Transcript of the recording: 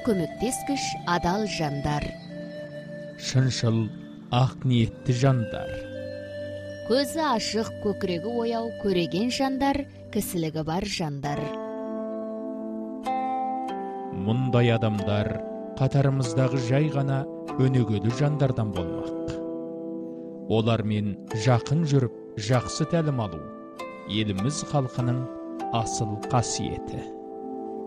көмектескіш адал жандар. Шыншыл, ақ ниетті жандар. Көзі ашық, көкірегі ояу, көреген жандар, кісілігі бар жандар. Мұндай адамдар қатарымыздағы жай ғана өнегелі жандардан болмақ. Олармен жақын жүріп, жақсы тәлім алу еліміз халқының асыл қасиеті.